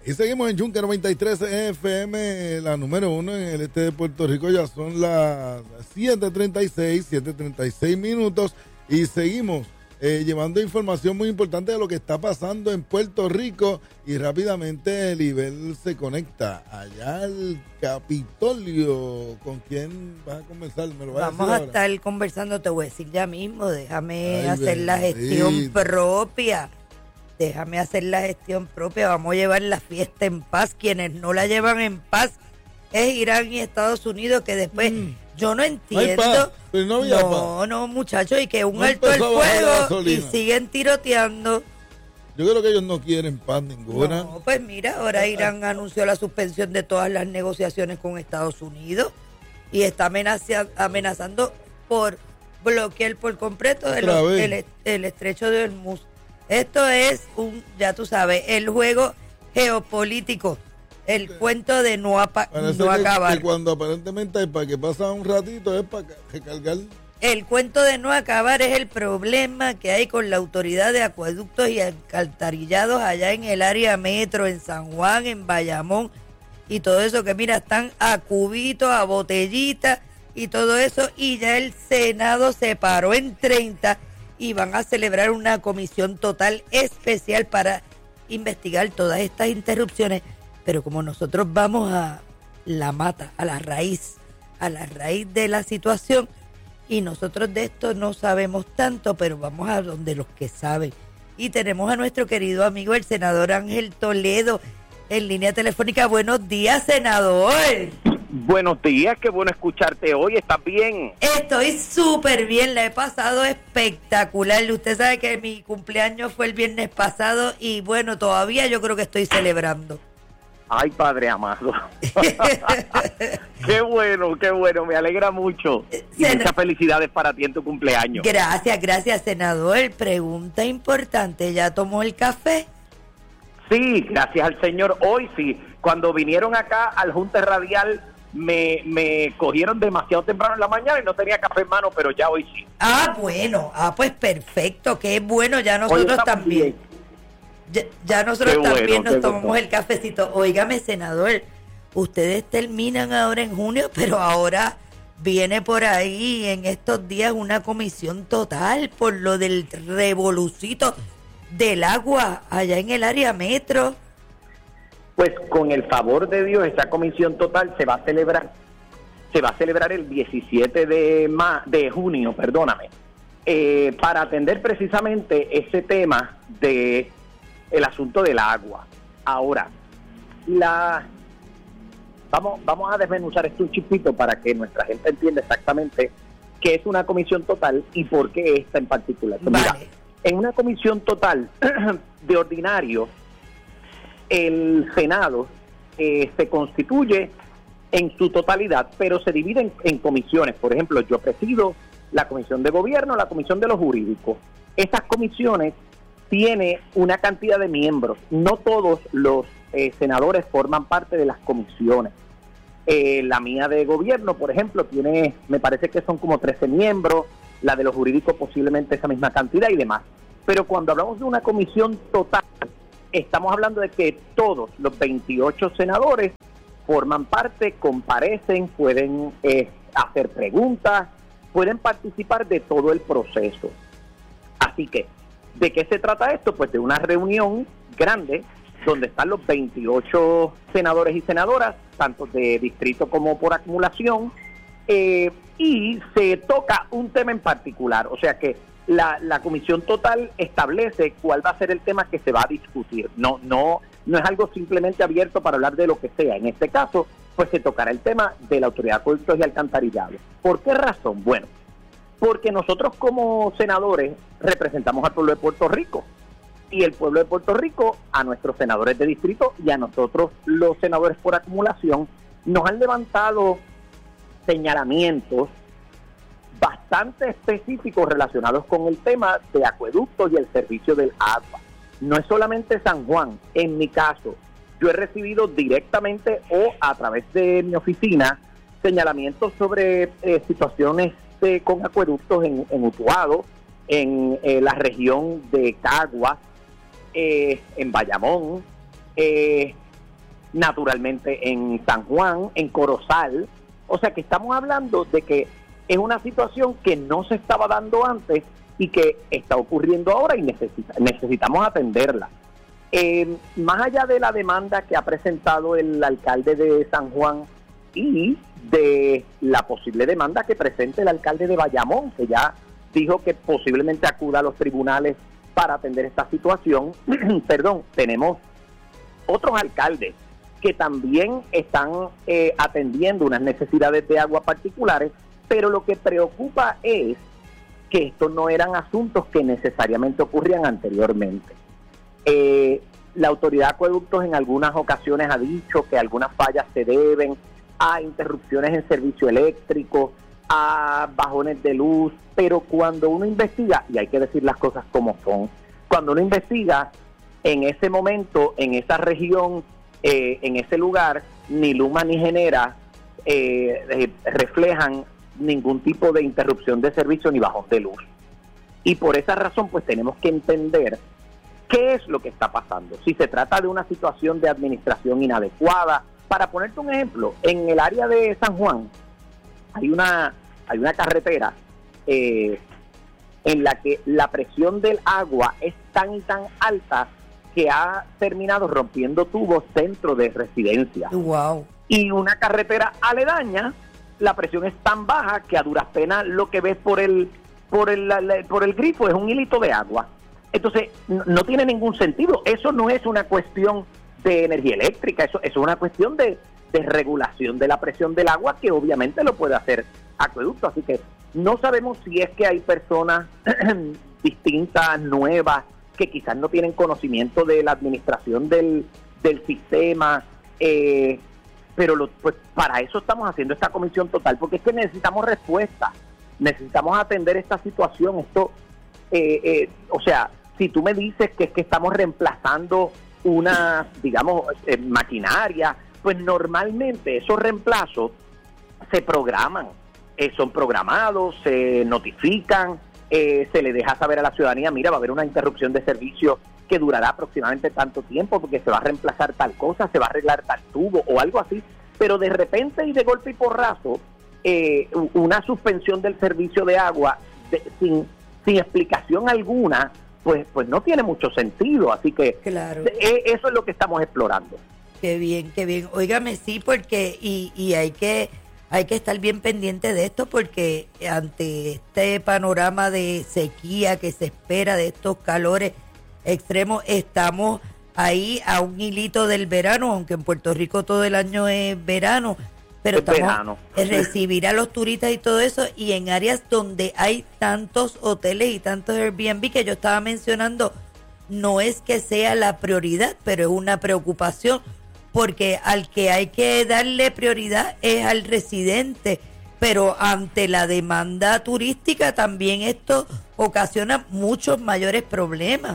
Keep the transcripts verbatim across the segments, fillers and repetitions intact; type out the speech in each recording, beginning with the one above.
Y seguimos en Yunque noventa y tres F M, la número uno en el este de Puerto Rico. Ya son las siete treinta y seis minutos y seguimos eh, llevando información muy importante de lo que está pasando en Puerto Rico. Y rápidamente Elibel se conecta allá al Capitolio. ¿Con quién vas a conversar? ¿Me lo vas Vamos a, a decir estar conversando, te voy a decir ya mismo. Déjame Ay, hacer la bendito. gestión propia. Déjame hacer la gestión propia. Vamos a llevar la fiesta en paz. Quienes no la llevan en paz es Irán y Estados Unidos, que después mm. yo no entiendo. Ay, pa, pero no, había no, pa. no, muchachos, y que un No alto al fuego y gasolina. siguen tiroteando. Yo creo que ellos no quieren paz ninguna. No, pues mira, ahora Irán anunció la suspensión de todas las negociaciones con Estados Unidos y está amenaza, amenazando por bloquear por completo el, el, el estrecho de Hormuz. Esto es un, ya tú sabes, el juego geopolítico, el sí. cuento de no, apa, no que, acabar. Que cuando aparentemente para que pasa un ratito es para recargar. El cuento de no acabar es el problema que hay con la autoridad de acueductos y alcantarillados allá en el área metro, en San Juan, en Bayamón y todo eso, que mira, están a cubitos, a botellitas y todo eso, y ya el Senado se paró en treinta y van a celebrar una comisión total especial para investigar todas estas interrupciones. Pero como nosotros vamos a la mata, a la raíz, a la raíz de la situación, y nosotros de esto no sabemos tanto, pero vamos a donde los que saben. Y tenemos a nuestro querido amigo, el senador Ángel Toledo, en línea telefónica. Buenos días, senador. Buenos días, qué bueno escucharte hoy. ¿Estás bien? Estoy súper bien, la he pasado espectacular. Usted sabe que mi cumpleaños fue el viernes pasado y bueno, todavía yo creo que estoy celebrando. Ay, Padre amado. Qué bueno, qué bueno, me alegra mucho. Y Sen- muchas felicidades para ti en tu cumpleaños. Gracias, gracias, senador. Pregunta importante, ¿ya tomó el café? Sí, gracias al Señor. Hoy sí, cuando vinieron acá al Junte Radial, me, me cogieron demasiado temprano en la mañana y no tenía café en mano, pero ya hoy sí. Ah, bueno, ah, pues perfecto, qué bueno, ya nosotros también. Bien. Ya, ya nosotros qué también bueno, nos tomamos bueno. el cafecito. Óigame, senador, ustedes terminan ahora en junio, pero ahora viene por ahí en estos días una comisión total por lo del revolucito del agua allá en el área metro. Pues con el favor de Dios, esa comisión total se va a celebrar, se va a celebrar el diecisiete de, ma, de junio, perdóname, eh, para atender precisamente ese tema de el asunto del agua. Ahora, la vamos, vamos a desmenuzar esto un chispito para que nuestra gente entienda exactamente qué es una comisión total y por qué esta en particular. Vale. Mira, en una comisión total de ordinario, el Senado eh, se constituye en su totalidad, pero se divide en, en comisiones. Por ejemplo, yo presido la Comisión de Gobierno, la Comisión de los Jurídicos. Esas comisiones tienen una cantidad de miembros. No todos los eh, senadores forman parte de las comisiones. Eh, la mía de Gobierno, por ejemplo, tiene, me parece que son como trece miembros, la de los jurídicos posiblemente esa misma cantidad y demás. Pero cuando hablamos de una comisión total, estamos hablando de que todos los veintiocho senadores forman parte, comparecen, pueden eh, hacer preguntas, pueden participar de todo el proceso. Así que, ¿de qué se trata esto? Pues de una reunión grande donde están los veintiocho senadores y senadoras, tanto de distrito como por acumulación, eh, y se toca un tema en particular. O sea que La, la comisión total establece cuál va a ser el tema que se va a discutir. No, no, no es algo simplemente abierto para hablar de lo que sea. En este caso, pues se tocará el tema de la Autoridad de Acueductos y Alcantarillados. ¿Por qué razón? Bueno, porque nosotros como senadores representamos al pueblo de Puerto Rico. Y el pueblo de Puerto Rico, a nuestros senadores de distrito y a nosotros los senadores por acumulación, nos han levantado señalamientos bastante específicos relacionados con el tema de acueductos y el servicio del agua. No es solamente San Juan. En mi caso, yo he recibido directamente o a través de mi oficina señalamientos sobre eh, situaciones eh, con acueductos en, en Utuado, en eh, la región de Caguas, eh, en Bayamón, eh, naturalmente en San Juan, en Corozal. O sea que estamos hablando de que es una situación que no se estaba dando antes y que está ocurriendo ahora y necesita, necesitamos atenderla. Eh, más allá de la demanda que ha presentado el alcalde de San Juan y de la posible demanda que presente el alcalde de Bayamón, que ya dijo que posiblemente acuda a los tribunales para atender esta situación, perdón, tenemos otros alcaldes que también están eh, atendiendo unas necesidades de agua particulares, pero lo que preocupa es que estos no eran asuntos que necesariamente ocurrían anteriormente. Eh, la autoridad de acueductos en algunas ocasiones ha dicho que algunas fallas se deben a interrupciones en servicio eléctrico, a bajones de luz, pero cuando uno investiga, y hay que decir las cosas como son, cuando uno investiga en ese momento, en esa región, eh, en ese lugar, ni Luma ni Genera eh, eh, reflejan ningún tipo de interrupción de servicio ni bajón de luz. Y por esa razón, pues tenemos que entender qué es lo que está pasando. Si se trata de una situación de administración inadecuada. Para ponerte un ejemplo, en el área de San Juan hay una, hay una carretera eh, en la que la presión del agua es tan y tan alta que ha terminado rompiendo tubos dentro de residencias. Wow. Y una carretera aledaña, la presión es tan baja que a duras penas lo que ves por el por el, la, por el grifo es un hilito de agua. Entonces, no, no tiene ningún sentido. Eso no es una cuestión de energía eléctrica, eso, eso es una cuestión de, de regulación de la presión del agua, que obviamente lo puede hacer acueducto. Así que no sabemos si es que hay personas distintas, nuevas, que quizás no tienen conocimiento de la administración del, del sistema, eh, pero lo, pues para eso estamos haciendo esta comisión total, porque es que necesitamos respuesta, necesitamos atender esta situación. Esto, eh, eh, o sea, si tú me dices que es que estamos reemplazando una, digamos, eh, maquinaria, pues normalmente esos reemplazos se programan, eh, son programados, se notifican, eh, se le deja saber a la ciudadanía, mira, va a haber una interrupción de servicio que durará aproximadamente tanto tiempo porque se va a reemplazar tal cosa, se va a arreglar tal tubo o algo así, pero de repente y de golpe y porrazo, eh, una suspensión del servicio de agua de, sin, sin explicación alguna, pues pues no tiene mucho sentido. Así que claro, eh, eso es lo que estamos explorando. Qué bien, qué bien. Óigame, sí, porque y, y hay que hay que estar bien pendiente de esto, porque ante este panorama de sequía que se espera, de estos calores extremos, estamos ahí a un hilito del verano, aunque en Puerto Rico todo el año es verano, pero es estamos verano. en recibir a los turistas y todo eso, y en áreas donde hay tantos hoteles y tantos Airbnb que yo estaba mencionando, no es que sea la prioridad, pero es una preocupación, porque al que hay que darle prioridad es al residente, pero ante la demanda turística también esto ocasiona muchos mayores problemas.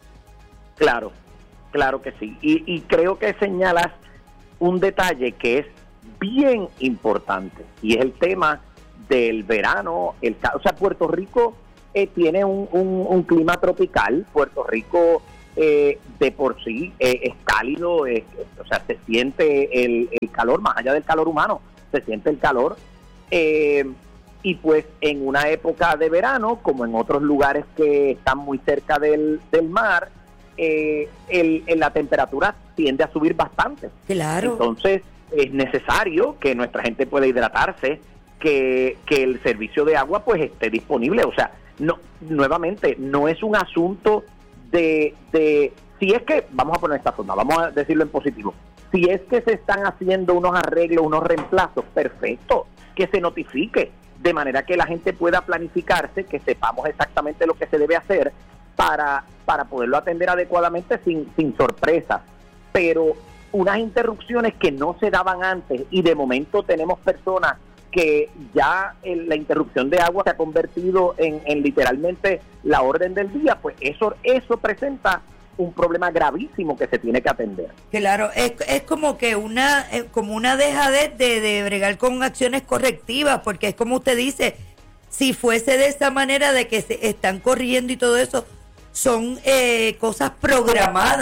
Claro, claro que sí, y, y creo que señalas un detalle que es bien importante, y es el tema del verano. El, o sea, Puerto Rico eh, tiene un, un, un clima tropical. Puerto Rico eh, de por sí eh, es cálido, eh, o sea, se siente el, el calor, más allá del calor humano, se siente el calor, eh, y pues en una época de verano, como en otros lugares que están muy cerca del, del mar, eh, el, el, la temperatura tiende a subir bastante. Claro. Entonces es necesario que nuestra gente pueda hidratarse, que, que el servicio de agua pues esté disponible. O sea, no, nuevamente, no es un asunto de, de, si es que, vamos a poner esta forma, vamos a decirlo en positivo, si es que se están haciendo unos arreglos, unos reemplazos, perfecto, que se notifique, de manera que la gente pueda planificarse, que sepamos exactamente lo que se debe hacer para, para poderlo atender adecuadamente sin, sin sorpresas. Pero unas interrupciones que no se daban antes, y de momento tenemos personas que ya el, la interrupción de agua se ha convertido en, en literalmente la orden del día, pues eso eso presenta un problema gravísimo que se tiene que atender. Claro, es, es como que una es como una dejadez de, de bregar con acciones correctivas, porque es como usted dice, si fuese de esa manera de que se están corriendo y todo eso, son eh, cosas programadas,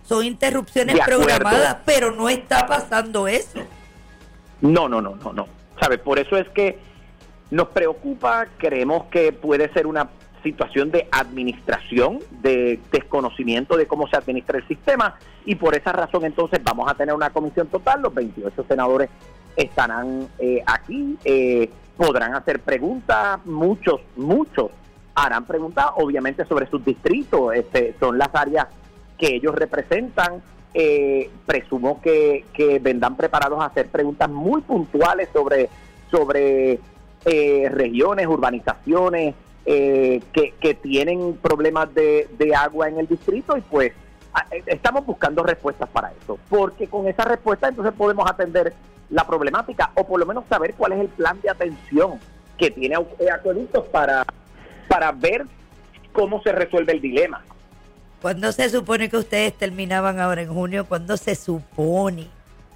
son interrupciones programadas, pero no está pasando eso. No, no, no, no, no. ¿Sabes? Por eso es que nos preocupa, creemos que puede ser una situación de administración, de desconocimiento de cómo se administra el sistema, y por esa razón entonces vamos a tener una comisión total. Los veintiocho senadores estarán eh, aquí, eh, podrán hacer preguntas, muchos, muchos harán preguntas, obviamente, sobre sus distritos, este, son las áreas que ellos representan. Eh, presumo que, que vendrán preparados a hacer preguntas muy puntuales sobre, sobre eh, regiones, urbanizaciones, eh, que, que tienen problemas de, de agua en el distrito, y pues a, estamos buscando respuestas para eso, porque con esa respuesta entonces podemos atender la problemática, o por lo menos saber cuál es el plan de atención que tiene Acueductos para, para ver cómo se resuelve el dilema. ¿Cuándo se supone que ustedes terminaban ahora en junio? ¿Cuándo se supone?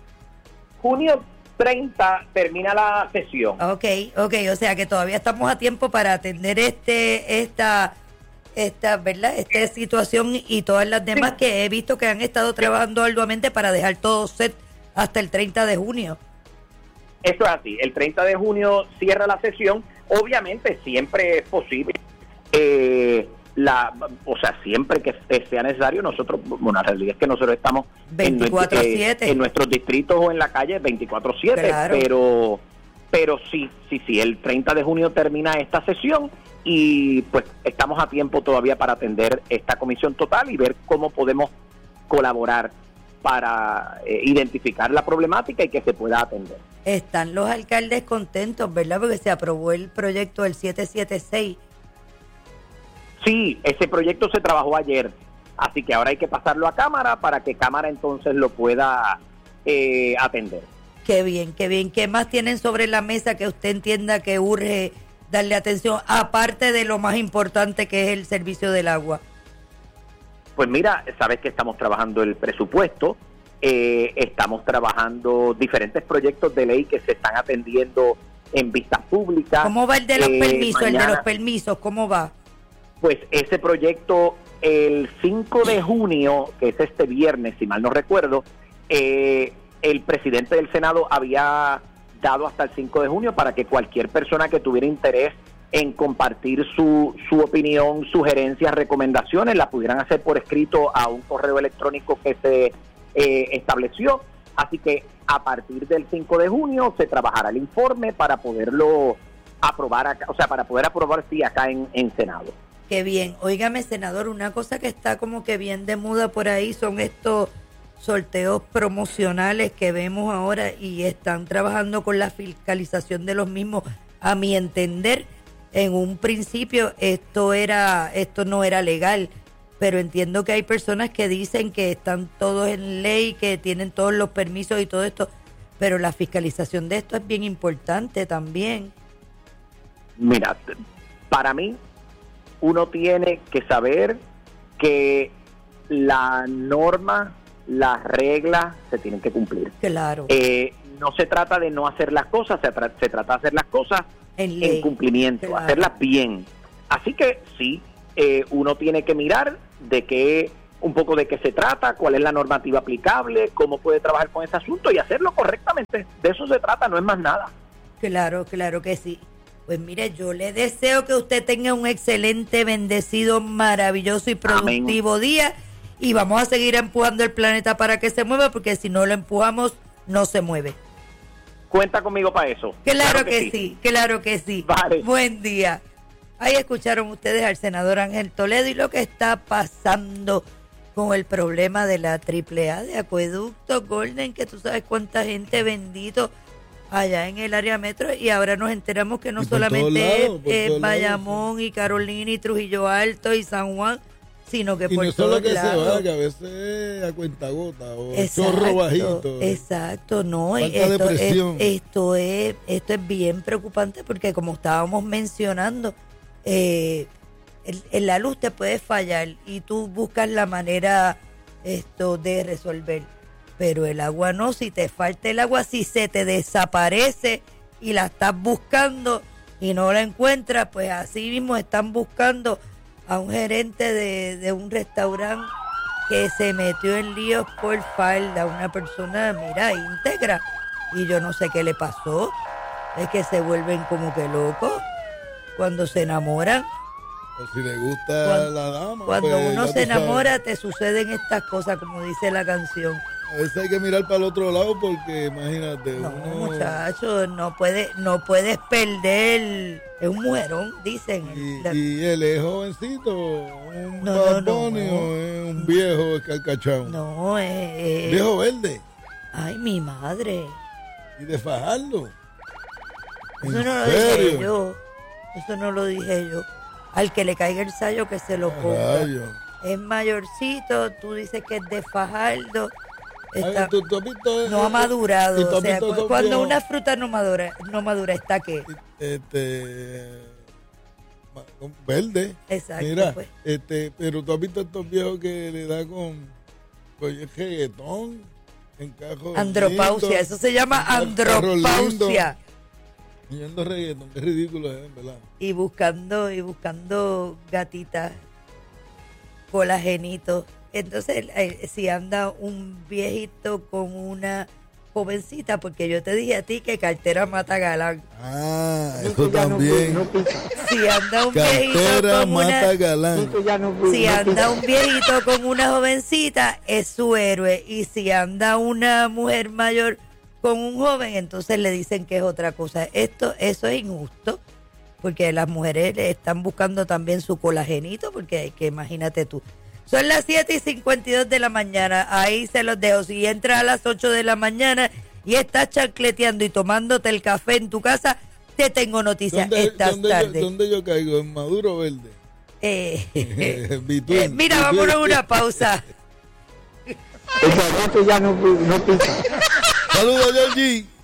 Junio treinta termina la sesión. Ok, ok, o sea que todavía estamos a tiempo para atender este, esta, esta, ¿verdad? Esta situación y todas las demás, sí, que he visto que han estado trabajando arduamente para dejar todo set hasta el treinta de junio. Eso es así, el treinta de junio cierra la sesión. Obviamente siempre es posible, eh, la, o sea, siempre que sea necesario, nosotros, bueno, la realidad es que nosotros estamos veinticuatro siete en, en nuestros distritos o en la calle veinticuatro siete, claro, pero pero sí, sí, sí, el treinta de junio termina esta sesión, y pues estamos a tiempo todavía para atender esta comisión total y ver cómo podemos colaborar para eh, identificar la problemática y que se pueda atender. Están los alcaldes contentos, ¿verdad? Porque se aprobó el proyecto del siete siete seis. Sí, ese proyecto se trabajó ayer, así que ahora hay que pasarlo a Cámara para que Cámara entonces lo pueda eh, atender. Qué bien, qué bien. ¿Qué más tienen sobre la mesa que usted entienda que urge darle atención, aparte de lo más importante que es el servicio del agua? Pues mira, sabes que estamos trabajando el presupuesto, eh, estamos trabajando diferentes proyectos de ley que se están atendiendo en vistas públicas. ¿Cómo va el de los eh, permisos? mañana, el de los permisos, ¿cómo va? Pues ese proyecto, el cinco de junio, que es este viernes, si mal no recuerdo, eh, el presidente del Senado había dado hasta el cinco de junio para que cualquier persona que tuviera interés en compartir su, su opinión, sugerencias, recomendaciones, la pudieran hacer por escrito a un correo electrónico que se eh, estableció. Así que a partir del cinco de junio se trabajará el informe para poderlo aprobar acá, o sea, para poder aprobar sí acá en, en Senado. Qué bien. Óigame, senador, una cosa que está como que bien de moda por ahí son estos sorteos promocionales que vemos ahora, y están trabajando con la fiscalización de los mismos. A mi entender, en un principio esto era esto no era legal, pero entiendo que hay personas que dicen que están todos en ley, que tienen todos los permisos y todo esto, pero la fiscalización de esto es bien importante también. Mira, para mí uno tiene que saber que la norma, las reglas se tienen que cumplir. Claro. Eh, no se trata de no hacer las cosas, se, tra- se trata de hacer las cosas en, en cumplimiento, claro, hacerlas bien. Así que sí, eh, uno tiene que mirar de qué, un poco de qué se trata, cuál es la normativa aplicable, cómo puede trabajar con ese asunto y hacerlo correctamente. De eso se trata, no es más nada. Claro, claro que sí. Pues mire, yo le deseo que usted tenga un excelente, bendecido, maravilloso y productivo Amén. Día, y vamos a seguir empujando el planeta para que se mueva, porque si no lo empujamos, no se mueve. Cuenta conmigo para eso. Claro, claro que, que sí. sí, claro que sí. Vale. Buen día. Ahí escucharon ustedes al senador Ángel Toledo y lo que está pasando con el problema de la triple A de Acueducto Golden, que tú sabes cuánta gente, bendito, allá en el área metro, y ahora nos enteramos que no solamente lados, es Bayamón lados, y Carolina y Trujillo Alto y San Juan, sino que y por no todos solo que lados. se va, que a veces a cuentagota o exacto, chorro bajito. Exacto, no, falta esto, de presión. Es, esto es esto es bien preocupante, porque como estábamos mencionando, eh, en, en la luz te puede fallar y tú buscas la manera esto de resolver, pero el agua no. Si te falta el agua, si se te desaparece y la estás buscando y no la encuentras, pues así mismo están buscando a un gerente de, de un restaurante que se metió en líos por falda, una persona, mira, íntegra, y yo no sé qué le pasó, es que se vuelven como que locos cuando se enamoran. O si le gusta Cuando, la dama. cuando pues, uno ya se tú sabes. enamora te suceden estas cosas, como dice la canción. A veces hay que mirar para el otro lado porque imagínate. No, uno, muchachos, no puede, no puedes perder, es un mujerón, dicen. Y, La- y él es jovencito, un No, Bad no, Bunny, no. o es un viejo escarcachado. no, es... Viejo verde. Ay, mi madre. Y de fajarlo. Eso ¿En no lo serio? dije yo. Eso no lo dije yo. Al que le caiga el sayo que se lo ponga. Rayos. Es mayorcito, tú dices que es de Fajardo. Ay, Está- ¿tú- tú has visto, no ha eh, y madurado. tú O has sea, visto cu- esos cuando viejos- una fruta no madura, no madura, ¿está qué? Este. ma- con verde. Exacto, Mira, pues. este, pero tú has visto estos viejos que le da con. con el reggaetón. En cajos. Andropausia, lindos, eso se llama en carros andropausia. lindos, Yendo reggaetón, qué ridículo es, ¿verdad? Y buscando, y buscando gatitas, colagenitos. Entonces, eh, si anda un viejito con una jovencita, porque yo te dije a ti que cartera mata galán. Ah, eso también. Si anda un viejito Cartera con mata una, galán. si anda un viejito con una jovencita, es su héroe. Y si anda una mujer mayor con un joven, entonces le dicen que es otra cosa. Esto, eso es injusto, porque las mujeres están buscando también su colagenito, porque que imagínate tú. Son las siete y cincuenta y dos de la mañana, ahí se los dejo. Si entras a las ocho de la mañana y estás chancleteando y tomándote el café en tu casa, te tengo noticias. ¿Dónde, Estás dónde yo, tarde. ¿Dónde yo caigo? ¿En maduro o verde? Eh, Between, eh, mira, between. vámonos a una pausa. El gato ya no, no pica. Saludos, Georgie.